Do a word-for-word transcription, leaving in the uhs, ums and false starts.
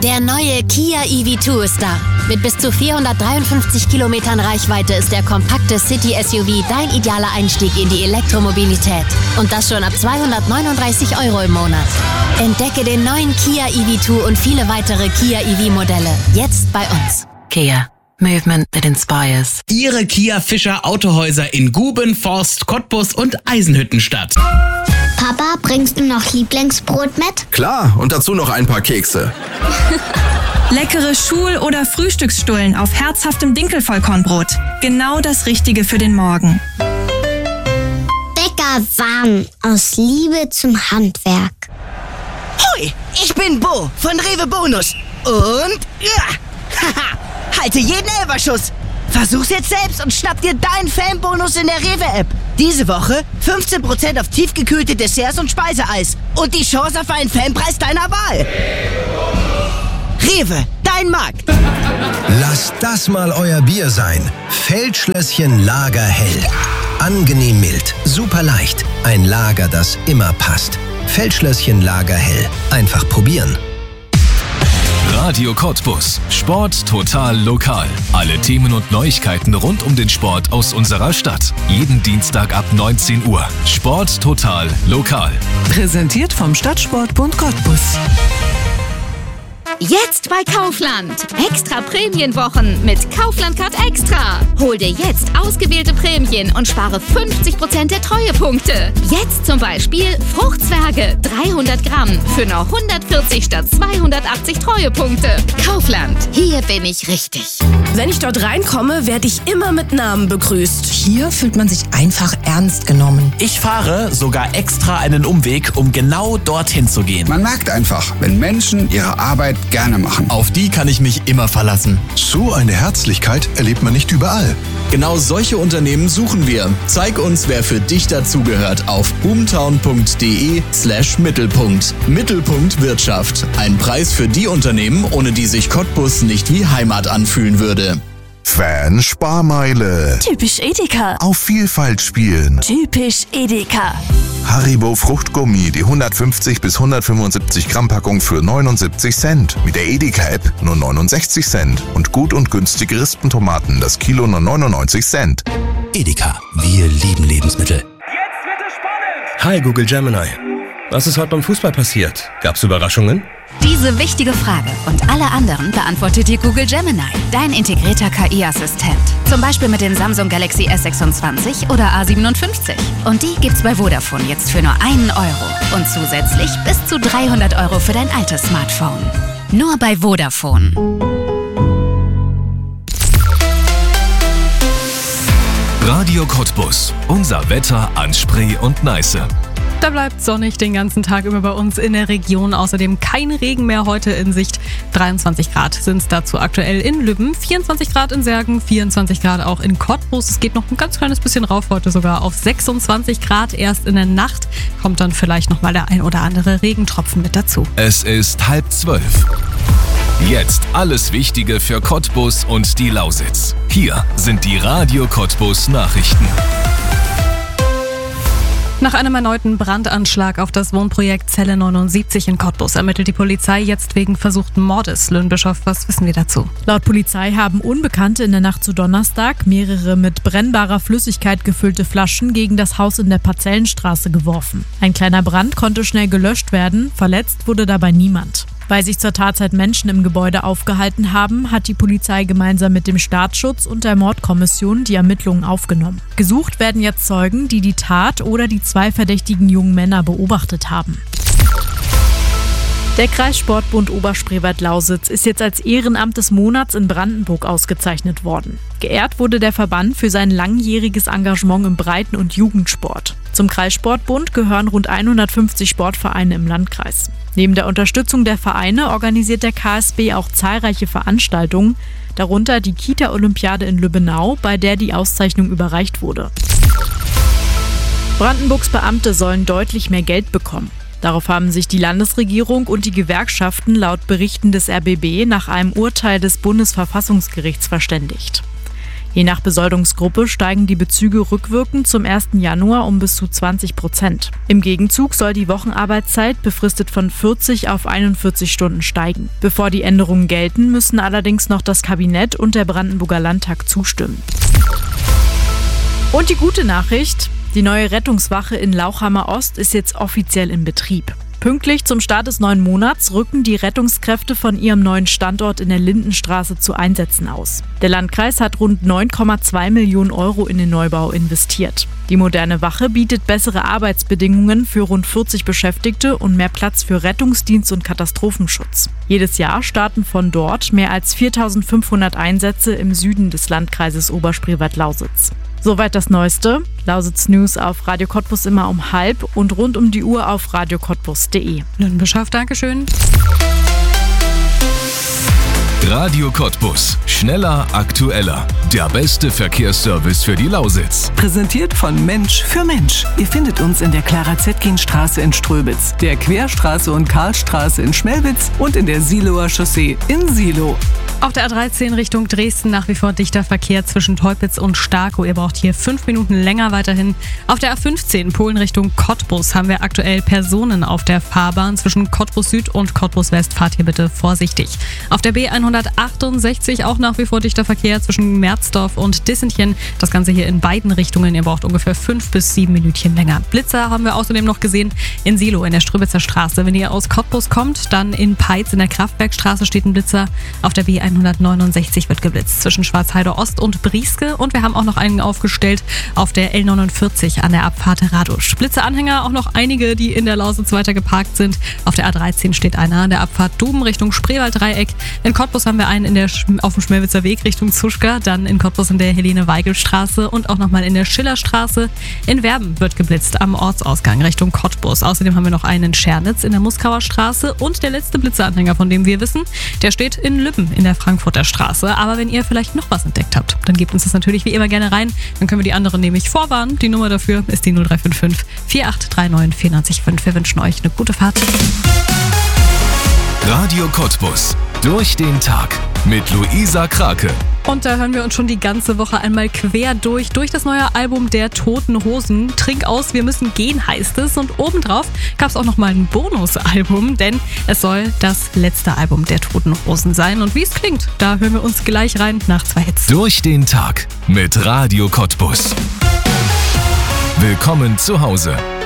Der neue Kia E V zwei ist da. Mit bis zu vierhundertdreiundfünfzig Kilometern Reichweite ist der kompakte City-S U V dein idealer Einstieg in die Elektromobilität. Und das schon ab zweihundertneununddreißig Euro im Monat. Entdecke den neuen Kia E V zwei und viele weitere Kia E V-Modelle jetzt bei uns. Kia. Movement that inspires. Ihre Kia Fischer Autohäuser in Guben, Forst, Cottbus und Eisenhüttenstadt. Papa, bringst du noch Lieblingsbrot mit? Klar, und dazu noch ein paar Kekse. Leckere Schul- oder Frühstücksstullen auf herzhaftem Dinkelvollkornbrot. Genau das Richtige für den Morgen. Bäckerwaren aus Liebe zum Handwerk. Hoi, ich bin Bo von Rewe Bonus. Und ja, haha, halte jeden Elferschuss. Versuch's jetzt selbst und schnapp dir deinen Fanbonus in der Rewe-App. Diese Woche fünfzehn Prozent auf tiefgekühlte Desserts und Speiseeis. Und die Chance auf einen Fanpreis deiner Wahl. Rewe, dein Markt. Lasst das mal euer Bier sein. Feldschlösschen Lagerhell. Angenehm mild, super leicht. Ein Lager, das immer passt. Feldschlösschen Lagerhell. Einfach probieren. Radio Cottbus. Sport total lokal. Alle Themen und Neuigkeiten rund um den Sport aus unserer Stadt. Jeden Dienstag ab neunzehn Uhr. Sport total lokal. Präsentiert vom Stadtsportbund Cottbus. Jetzt bei Kaufland. Extra Prämienwochen mit Kaufland Card Extra. Hol dir jetzt ausgewählte Prämien und spare fünfzig Prozent der Treuepunkte. Jetzt zum Beispiel Fruchtzwerge dreihundert Gramm für nur hundertvierzig statt zweihundertachtzig Treuepunkte. Kaufland, hier bin ich richtig. Wenn ich dort reinkomme, werde ich immer mit Namen begrüßt. Hier fühlt man sich einfach ernst genommen. Ich fahre sogar extra einen Umweg, um genau dorthin zu gehen. Man merkt einfach, wenn Menschen ihre Arbeit gerne machen. Auf die kann ich mich immer verlassen. So eine Herzlichkeit erlebt man nicht überall. Genau solche Unternehmen suchen wir. Zeig uns, wer für dich dazugehört auf boomtown.de slash Mittelpunkt. Mittelpunkt Wirtschaft. Ein Preis für die Unternehmen, ohne die sich Cottbus nicht wie Heimat anfühlen würde. Fan-Sparmeile. Typisch Edeka. Auf Vielfalt spielen. Typisch Edeka. Haribo Fruchtgummi, die hundertfünfzig bis hundertfünfundsiebzig Gramm Packung für neunundsiebzig Cent. Mit der Edeka-App nur neunundsechzig Cent. Und gut und günstige Rispentomaten, das Kilo nur neunundneunzig Cent. Edeka, wir lieben Lebensmittel. Jetzt wird es spannend. Hi Google Gemini. Was ist heute beim Fußball passiert? Gab's Überraschungen? Diese wichtige Frage und alle anderen beantwortet dir Google Gemini, dein integrierter K I-Assistent. Zum Beispiel mit den Samsung Galaxy S sechsundzwanzig oder A siebenundfünfzig. Und die gibt's bei Vodafone jetzt für nur einen Euro. Und zusätzlich bis zu dreihundert Euro für dein altes Smartphone. Nur bei Vodafone. Radio Cottbus. Unser Wetter an Spree und Neiße. Da bleibt sonnig den ganzen Tag über bei uns in der Region. Außerdem kein Regen mehr heute in Sicht. dreiundzwanzig Grad sind es dazu aktuell in Lübben, vierundzwanzig Grad in Särgen, vierundzwanzig Grad auch in Cottbus. Es geht noch ein ganz kleines bisschen rauf heute sogar auf sechsundzwanzig Grad. Erst in der Nacht kommt dann vielleicht nochmal der ein oder andere Regentropfen mit dazu. Es ist halb zwölf. Jetzt alles Wichtige für Cottbus und die Lausitz. Hier sind die Radio Cottbus Nachrichten. Nach einem erneuten Brandanschlag auf das Wohnprojekt Zelle neunundsiebzig in Cottbus ermittelt die Polizei jetzt wegen versuchten Mordes. Lynn Bischoff, was wissen wir dazu? Laut Polizei haben Unbekannte in der Nacht zu Donnerstag mehrere mit brennbarer Flüssigkeit gefüllte Flaschen gegen das Haus in der Parzellenstraße geworfen. Ein kleiner Brand konnte schnell gelöscht werden, verletzt wurde dabei niemand. Weil sich zur Tatzeit Menschen im Gebäude aufgehalten haben, hat die Polizei gemeinsam mit dem Staatsschutz und der Mordkommission die Ermittlungen aufgenommen. Gesucht werden jetzt Zeugen, die die Tat oder die zwei verdächtigen jungen Männer beobachtet haben. Der Kreissportbund Oberspreewald-Lausitz ist jetzt als Ehrenamt des Monats in Brandenburg ausgezeichnet worden. Geehrt wurde der Verband für sein langjähriges Engagement im Breiten- und Jugendsport. Zum Kreissportbund gehören rund hundertfünfzig Sportvereine im Landkreis. Neben der Unterstützung der Vereine organisiert der K S B auch zahlreiche Veranstaltungen, darunter die Kita-Olympiade in Lübbenau, bei der die Auszeichnung überreicht wurde. Brandenburgs Beamte sollen deutlich mehr Geld bekommen. Darauf haben sich die Landesregierung und die Gewerkschaften laut Berichten des R B B nach einem Urteil des Bundesverfassungsgerichts verständigt. Je nach Besoldungsgruppe steigen die Bezüge rückwirkend zum ersten Januar um bis zu zwanzig Prozent. Im Gegenzug soll die Wochenarbeitszeit befristet von vierzig auf einundvierzig Stunden steigen. Bevor die Änderungen gelten, müssen allerdings noch das Kabinett und der Brandenburger Landtag zustimmen. Und die gute Nachricht: Die neue Rettungswache in Lauchhammer Ost ist jetzt offiziell in Betrieb. Pünktlich zum Start des neuen Monats rücken die Rettungskräfte von ihrem neuen Standort in der Lindenstraße zu Einsätzen aus. Der Landkreis hat rund neun Komma zwei Millionen Euro in den Neubau investiert. Die moderne Wache bietet bessere Arbeitsbedingungen für rund vierzig Beschäftigte und mehr Platz für Rettungsdienst und Katastrophenschutz. Jedes Jahr starten von dort mehr als viertausendfünfhundert Einsätze im Süden des Landkreises Oberspreewald-Lausitz. Soweit das Neueste. Lausitz News auf Radio Cottbus immer um halb und rund um die Uhr auf radio cottbus punkt de. Lüdenbischof, Dankeschön. Radio Cottbus. Schneller, aktueller. Der beste Verkehrsservice für die Lausitz. Präsentiert von Mensch für Mensch. Ihr findet uns in der Clara-Zetkin-Straße in Ströbitz, der Querstraße und Karlstraße in Schmelwitz und in der Siloer Chaussee in Silo. Auf der A dreizehn Richtung Dresden nach wie vor dichter Verkehr zwischen Teupitz und Starkow. Ihr braucht hier fünf Minuten länger weiterhin. Auf der A fünfzehn Polen Richtung Cottbus haben wir aktuell Personen auf der Fahrbahn. Zwischen Cottbus Süd und Cottbus West fahrt hier bitte vorsichtig. Auf der B hundertachtundsechzig auch nach wie vor dichter Verkehr zwischen Merzdorf und Dissentchen. Das Ganze hier in beiden Richtungen. Ihr braucht ungefähr fünf bis sieben Minütchen länger. Blitzer haben wir außerdem noch gesehen in Silo in der Ströbitzer Straße. Wenn ihr aus Cottbus kommt, dann in Peitz in der Kraftwerkstraße steht ein Blitzer. Auf der B hundertneunundsechzig wird geblitzt zwischen Schwarzheide Ost und Brieske. Und wir haben auch noch einen aufgestellt auf der L neunundvierzig an der Abfahrt Radusch. Blitzeanhänger, auch noch einige, die in der Lausitz weiter geparkt sind. Auf der A dreizehn steht einer an der Abfahrt Duben Richtung Spreewalddreieck. In Cottbus haben wir einen in der, auf dem Schmelwitzer Weg Richtung Zuschka, dann in Cottbus in der Helene-Weigel-Straße und auch nochmal in der Schillerstraße. In Werben wird geblitzt am Ortsausgang Richtung Cottbus. Außerdem haben wir noch einen in Schernitz in der Muskauer Straße und der letzte Blitzeranhänger, von dem wir wissen, der steht in Lübben in der Frankfurter Straße. Aber wenn ihr vielleicht noch was entdeckt habt, dann gebt uns das natürlich wie immer gerne rein. Dann können wir die anderen nämlich vorwarnen. Die Nummer dafür ist die null drei fünf fünf, vier acht drei neun, vier neun fünf. Wir wünschen euch eine gute Fahrt. Radio Cottbus. Durch den Tag mit Luisa Krake. Und da hören wir uns schon die ganze Woche einmal quer durch, durch das neue Album der Toten Hosen. Trink aus, wir müssen gehen, heißt es. Und obendrauf gab es auch nochmal ein Bonusalbum, denn es soll das letzte Album der Toten Hosen sein. Und wie es klingt, da hören wir uns gleich rein nach zwei Hits. Durch den Tag mit Radio Cottbus. Willkommen zu Hause.